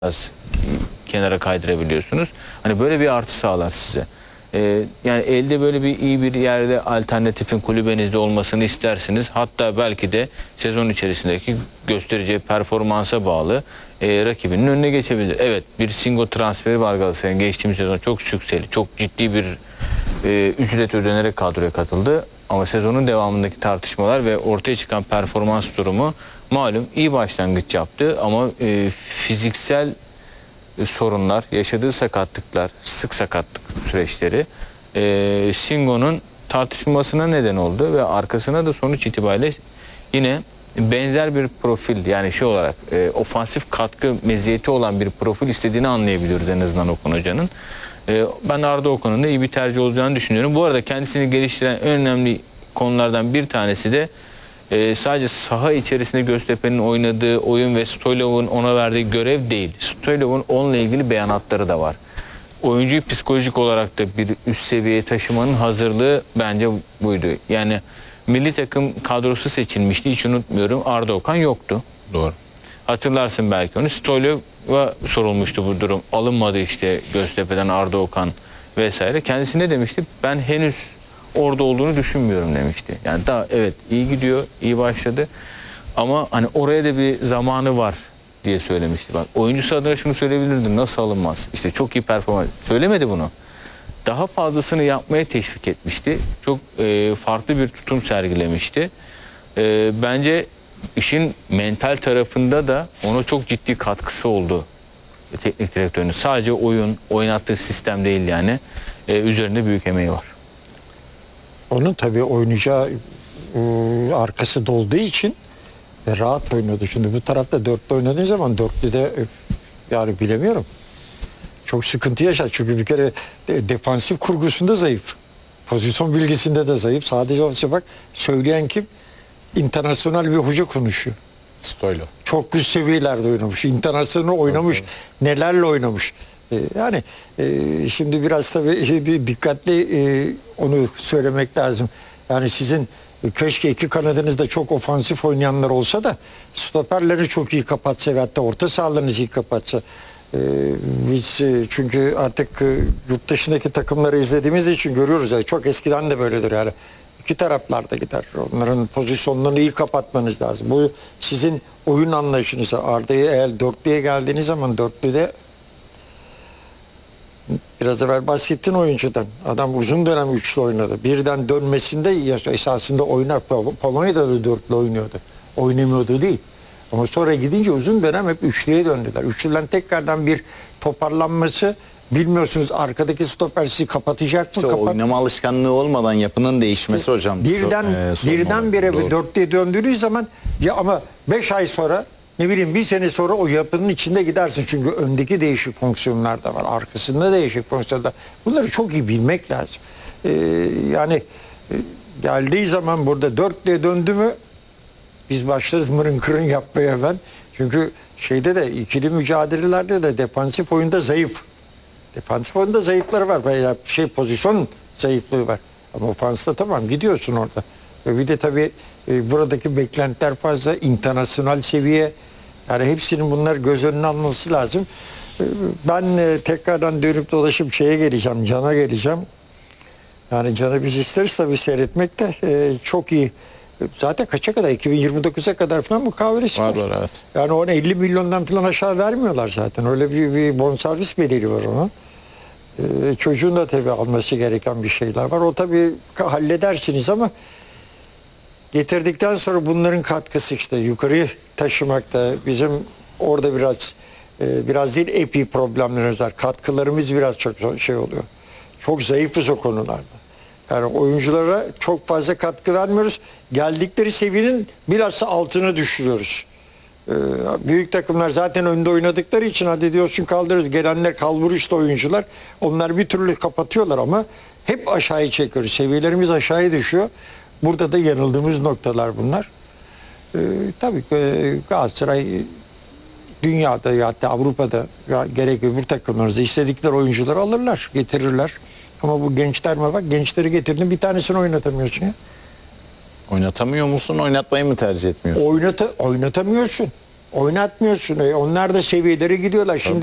biraz kenara kaydırabiliyorsunuz. Hani böyle bir artı sağlar size. Yani elde böyle bir iyi bir yerde alternatifin kulübenizde olmasını istersiniz. Hatta belki de sezon içerisindeki göstereceği performansa bağlı rakibinin önüne geçebilir. Evet, bir Singo transferi var Galatasaray'ın geçtiğimiz sezon çok sükseli, çok ciddi bir ücret ödenerek kadroya katıldı. Ama sezonun devamındaki tartışmalar ve ortaya çıkan performans durumu malum iyi başlangıç yaptı ama fiziksel sorunlar, yaşadığı sakatlıklar, sık sakatlık süreçleri Singo'nun tartışılmasına neden oldu ve arkasına da sonuç itibariyle yine benzer bir profil, yani şey olarak ofansif katkı meziyeti olan bir profil istediğini anlayabiliyoruz en azından Okan Hoca'nın. Ben Arda Okan'ın da iyi bir tercih olacağını düşünüyorum. Bu arada kendisini geliştiren en önemli konulardan bir tanesi de sadece saha içerisinde Göztepe'nin oynadığı oyun ve Stoylov'un ona verdiği görev değil. Stoylov'un onunla ilgili beyanatları da var. Oyuncuyu psikolojik olarak da bir üst seviyeye taşımanın hazırlığı bence buydu. Yani milli takım kadrosu seçilmişti, hiç unutmuyorum. Arda Okan yoktu. Doğru. Hatırlarsın belki onu. Stoylov'a sorulmuştu bu durum. Alınmadı işte Göztepe'den Arda Okan vesaire. Kendisi ne demişti? Ben henüz orada olduğunu düşünmüyorum demişti. Yani daha evet iyi gidiyor, iyi başladı. Ama hani oraya da bir zamanı var diye söylemişti. Bak, oyuncusu adına şunu söyleyebilirdim. Nasıl alınmaz? İşte çok iyi performans. Söylemedi bunu. Daha fazlasını yapmaya teşvik etmişti. Çok farklı bir tutum sergilemişti. Bence işin mental tarafında da ona çok ciddi katkısı oldu teknik direktörünün. Sadece oynattığı sistem değil yani. Üzerinde büyük emeği var. Onun tabii oynayacağı arkası dolduğu için rahat oynuyordu. Şimdi bu tarafta dörtlü oynadığın zaman dörtlüde yani bilemiyorum. Çok sıkıntı yaşar. Çünkü bir kere defansif kurgusunda zayıf. Pozisyon bilgisinde de zayıf. Sadece bak söyleyen kim? İnternasyonel bir hoca konuşuyor. Stoylo. Çok üst seviyelerde oynamış. İnternasyonel oynamış. Okay. Nelerle oynamış. Yani şimdi biraz tabii dikkatli onu söylemek lazım. Yani sizin keşke iki kanadınızda çok ofansif oynayanlar olsa da stoperleri çok iyi kapatsa ve hatta orta sahalarınızı iyi kapatsa. Biz çünkü artık yurt dışındaki takımları izlediğimiz için görüyoruz. Yani çok eskiden de böyledir yani. İki taraflarda gider. Onların pozisyonlarını iyi kapatmanız lazım. Bu sizin oyun anlayışınıza. Arda'yı eğer dörtlüye geldiğiniz zaman dörtlüde biraz evvel bahsettin oyuncudan. Adam uzun dönem üçlü oynadı. Birden dönmesinde esasında oynar. Polonya'da da dörtlü oynuyordu. Oynamıyordu değil. Ama sonra gidince uzun dönem hep üçlüye döndüler. Üçlüden tekrardan bir toparlanması, bilmiyorsunuz arkadaki stoper sizi kapatacak mı? Oynama alışkanlığı olmadan yapının değişmesi hocam. Birdenbire dörtlüye döndüğünüz zaman ya ama 5 ay sonra ne bileyim bir sene sonra o yapının içinde gidersin. Çünkü öndeki değişik fonksiyonlar da var. Arkasında değişik fonksiyonlar da. Bunları çok iyi bilmek lazım. Geldiği zaman burada dörtlüye döndü mü biz başlarız mırın kırın yapmaya hemen. Çünkü şeyde de ikili mücadelelerde de defansif oyunda zayıf. Defansif oyunda zayıfları var. Bayağı pozisyon zayıflığı var. Ama ofansta tamam gidiyorsun orada. Ve bir de tabii buradaki beklentiler fazla. İnternasyonel seviye. Yani hepsinin bunlar göz önüne alması lazım. Ben tekrardan dönüp dolaşıp Can'a geleceğim. Yani Can'ı biz isteriz tabii seyretmek de çok iyi. Zaten kaça kadar? 2029'a kadar falan mukavelesi var. Var evet. Yani ona 50 milyondan falan aşağı vermiyorlar zaten. Öyle bir bonservis bedeli var onun. Çocuğun da tabii alması gereken bir şeyler var. O tabii halledersiniz ama getirdikten sonra bunların katkısı işte yukarı taşımakta bizim orada biraz değil epey problemlerimiz var. Katkılarımız biraz çok şey oluyor. Çok zayıfız o konularda. Yani oyunculara çok fazla katkı vermiyoruz. Geldikleri seviyenin biraz altına düşürüyoruz. Büyük takımlar zaten önde oynadıkları için hadi diyorsun kaldırıyoruz. Gelenler kalbur işte oyuncular. Onlar bir türlü kapatıyorlar ama hep aşağıya çekiyoruz. Seviyelerimiz aşağıya düşüyor. Burada da yanıldığımız noktalar bunlar. Tabii Galatasaray dünyada ya da Avrupa'da gerek öbür takımlarımızda istedikleri oyuncuları alırlar, getirirler. Ama bu gençler mi bak gençleri getirdin bir tanesini oynatamıyorsun ya. Oynatamıyor musun? Oynatmayı mı tercih etmiyorsun? Oynatamıyorsun. Oynatmıyorsun. Onlar da seviyeleri gidiyorlar. Şimdi